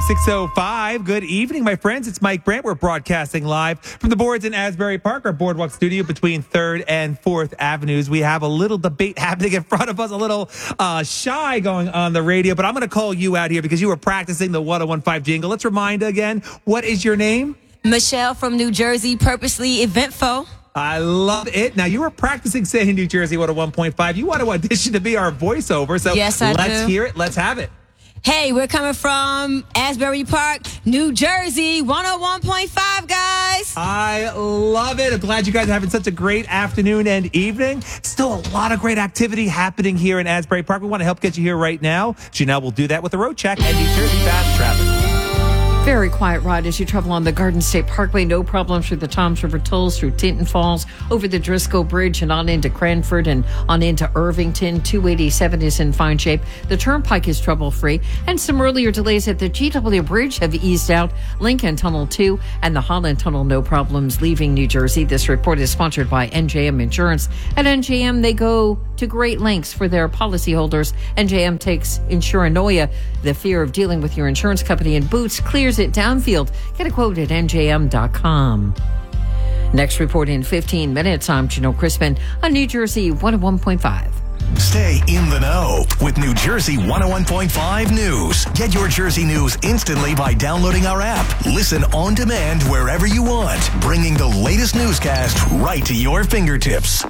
time, 6:05. Good evening, my friends. It's Mike Brandt. We're broadcasting live from the boards in Asbury Park, our boardwalk studio between 3rd and 4th Avenues. We have a little debate happening in front of us, a little shy going on the radio, but I'm going to call you out here because you were practicing the 1015 jingle. Let's remind again, what is your name? Michelle from New Jersey, purposely eventful. I love it. Now, you were practicing saying New Jersey 101.5. You want to audition to be our voiceover, so yes, I let's do. hear it. Let's have it. Hey, we're coming from Asbury Park, New Jersey, 101.5, guys. I love it. I'm glad you guys are having such a great afternoon and evening. Still a lot of great activity happening here in Asbury Park. We want to help get you here right now. Janelle will do that with the road check and New Jersey fast traffic. Very quiet ride as you travel on the Garden State Parkway. No problems through the Toms River Tolls, through Tinton Falls, over the Driscoll Bridge and on into Cranford and on into Irvington. 287 is in fine shape. The Turnpike is trouble-free. And some earlier delays at the GW Bridge have eased out. Lincoln Tunnel 2 and the Holland Tunnel, no problems leaving New Jersey. This report is sponsored by NJM Insurance. At NJM, they go to great lengths for their policyholders. NJM takes Insuranoia, the fear of dealing with your insurance company in boots, clears it downfield. Get a quote at njm.com. Next report in 15 minutes. I'm Janelle Crispin on New Jersey 101.5. Stay in the know with New Jersey 101.5 News. Get your Jersey news instantly by downloading our app. Listen on demand wherever you want, bringing the latest newscast right to your fingertips.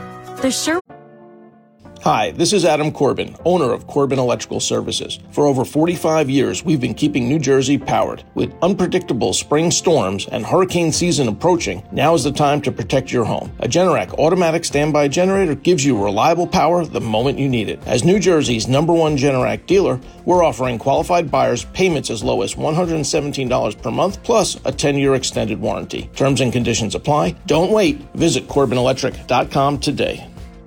Hi, this is Adam Corbin, owner of Corbin Electrical Services. For over 45 years, we've been keeping New Jersey powered. With unpredictable spring storms and hurricane season approaching, now is the time to protect your home. A Generac automatic standby generator gives you reliable power the moment you need it. As New Jersey's #1 Generac dealer, we're offering qualified buyers payments as low as $117 per month, plus a 10-year extended warranty. Terms and conditions apply. Don't wait. Visit CorbinElectric.com today.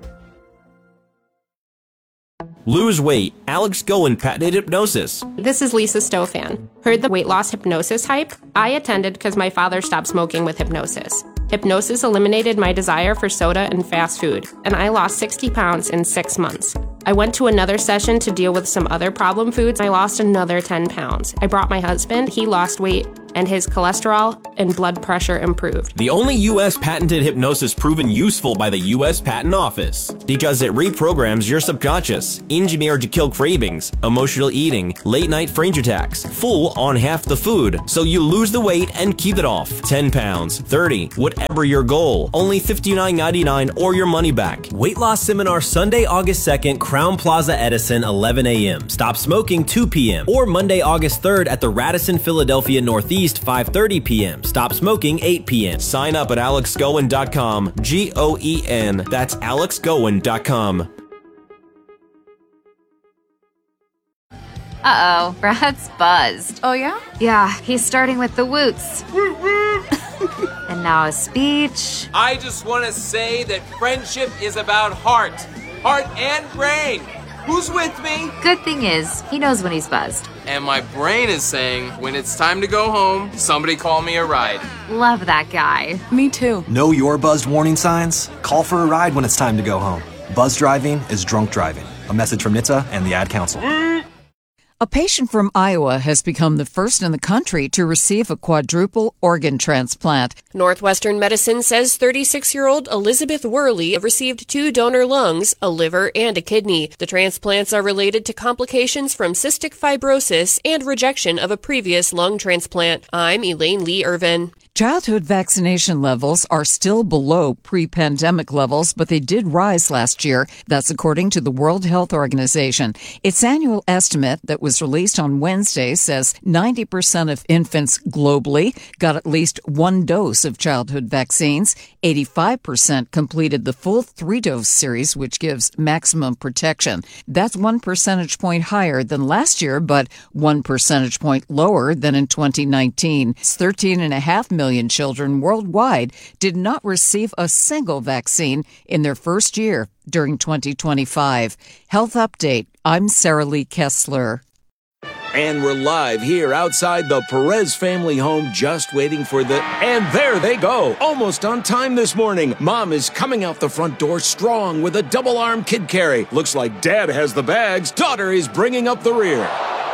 Lose weight. Alex Goen patented hypnosis. This is Lisa Stofan. Heard the weight loss hypnosis hype? I attended because my father stopped smoking with hypnosis. Hypnosis eliminated my desire for soda and fast food, and I lost 60 pounds in 6 months. I went to another session to deal with some other problem foods. I lost another 10 pounds. I brought my husband. He lost weight, and his cholesterol and blood pressure improved. The only U.S. patented hypnosis proven useful by the U.S. Patent Office. Because it reprograms your subconscious, engineered to kill cravings, emotional eating, late-night fringe attacks, full on half the food, so you lose the weight and keep it off. 10 pounds, 30, whatever your goal. Only $59.99 or your money back. Weight loss seminar Sunday, August 2nd, Crown Plaza Edison, 11 a.m. Stop smoking, 2 p.m. Or Monday, August 3rd at the Radisson Philadelphia Northeast, 5:30 p.m. Stop smoking, 8 p.m. Sign up at alexgoen.com. Goen. That's alexgoen.com. Uh-oh, Brad's buzzed. Oh, yeah? Yeah, he's starting with the woots. And now a speech. I just want to say that friendship is about heart and brain. Who's with me? Good thing is, he knows when he's buzzed. And my brain is saying, when it's time to go home, somebody call me a ride. Love that guy. Me too. Know your buzzed warning signs? Call for a ride when it's time to go home. Buzz driving is drunk driving. A message from NHTSA and the Ad Council. A patient from Iowa has become the first in the country to receive a quadruple organ transplant. Northwestern Medicine says 36-year-old Elizabeth Worley received 2 donor lungs, a liver, and a kidney. The transplants are related to complications from cystic fibrosis and rejection of a previous lung transplant. I'm Elaine Lee Irvin. Childhood vaccination levels are still below pre-pandemic levels, but they did rise last year. That's according to the World Health Organization. Its annual estimate that was released on Wednesday says 90% of infants globally got at least 1 dose of childhood vaccines. 85% completed the full 3-dose series, which gives maximum protection. That's 1 percentage point higher than last year, but 1 percentage point lower than in 2019. It's 13.5 million children worldwide did not receive a single vaccine in their first year during 2025. Health Update. I'm Sarah Lee Kessler. And we're live here outside the Perez family home, just waiting for and there they go, almost on time this morning. Mom is coming out the front door strong with a double-arm kid carry. Looks like Dad has the bags. Daughter is bringing up the rear.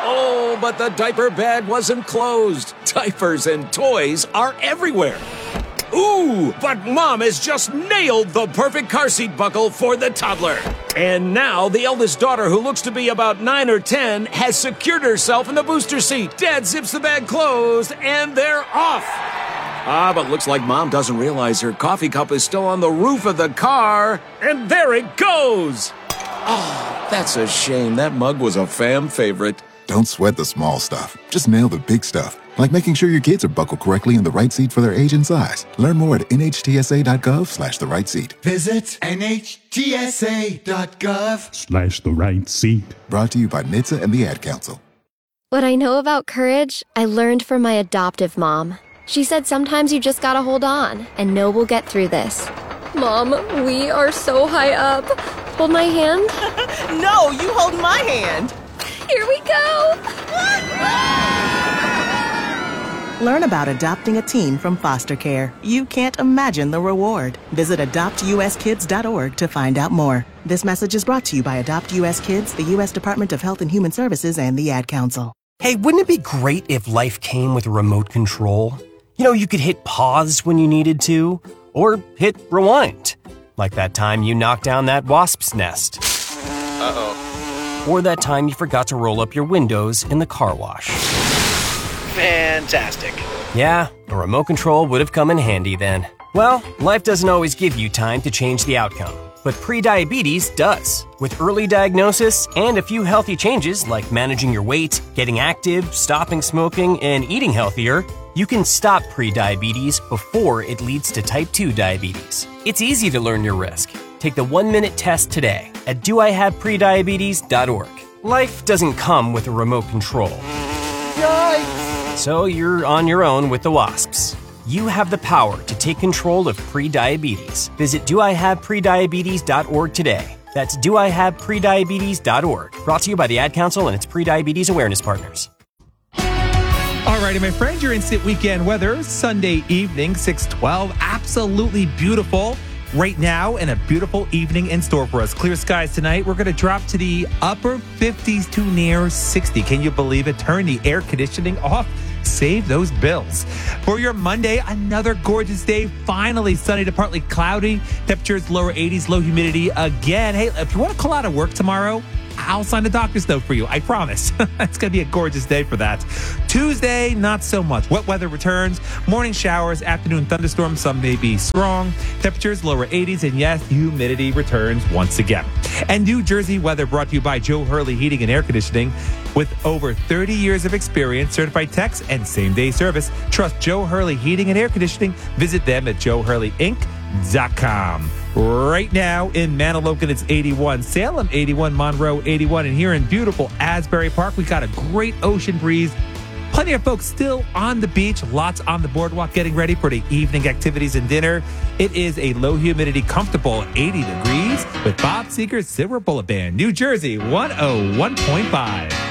Oh, but the diaper bag wasn't closed. Diapers and toys are everywhere. Ooh, but Mom has just nailed the perfect car seat buckle for the toddler. And now the eldest daughter, who looks to be about 9 or 10, has secured herself in the booster seat. Dad zips the bag closed, and they're off. But looks like Mom doesn't realize her coffee cup is still on the roof of the car. And there it goes. Oh, that's a shame. That mug was a fam favorite. Don't sweat the small stuff. Just nail the big stuff. Like making sure your kids are buckled correctly in the right seat for their age and size. Learn more at nhtsa.gov/the right seat. Visit nhtsa.gov/the right seat. Brought to you by NHTSA and the Ad Council. What I know about courage, I learned from my adoptive mom. She said sometimes you just gotta hold on and know we'll get through this. Mom, we are so high up. Hold my hand. No, you hold my hand. Here we go. Learn about adopting a teen from foster care. You can't imagine the reward. Visit adoptuskids.org to find out more. This message is brought to you by Adopt US Kids, the U.S. Department of Health and Human Services, and the Ad Council. Hey, wouldn't it be great if life came with a remote control? You know, you could hit pause when you needed to, or hit rewind. Like that time you knocked down that wasp's nest. Uh-oh. Or that time you forgot to roll up your windows in the car wash. Fantastic. Yeah, a remote control would have come in handy then. Well, life doesn't always give you time to change the outcome, but prediabetes does. With early diagnosis and a few healthy changes like managing your weight, getting active, stopping smoking, and eating healthier, you can stop prediabetes before it leads to type 2 diabetes. It's easy to learn your risk. Take the 1-minute test today at doihaveprediabetes.org. Life doesn't come with a remote control. Yikes! So you're on your own with the wasps. You have the power to take control of prediabetes. Visit doihaveprediabetes.org today. That's doihaveprediabetes.org. Brought to you by the Ad Council and its prediabetes awareness partners. Alrighty, my friends, your instant weekend weather, Sunday evening, 6:12. Absolutely beautiful right now, and a beautiful evening in store for us. Clear skies tonight. We're going to drop to the upper 50s to near 60. Can you believe it? Turn the air conditioning off. Save those bills. For your Monday, another gorgeous day. Finally sunny to partly cloudy. Temperatures lower 80s, low humidity again. Hey, if you want to call out of work tomorrow, I'll sign a doctor's note for you. I promise. It's going to be a gorgeous day for that. Tuesday, not so much. Wet weather returns. Morning showers, afternoon thunderstorms. Some may be strong. Temperatures lower 80s. And yes, humidity returns once again. And New Jersey weather brought to you by Joe Hurley Heating and Air Conditioning. With over 30 years of experience, certified techs, and same-day service, trust Joe Hurley Heating and Air Conditioning. Visit them at joehurleyinc.com. Right now in Manahawkin, it's 81. Salem, 81. Monroe, 81. And here in beautiful Asbury Park, we got a great ocean breeze. Plenty of folks still on the beach. Lots on the boardwalk getting ready for the evening activities and dinner. It is a low humidity, comfortable 80 degrees with Bob Seger's Silver Bullet Band, New Jersey 101.5.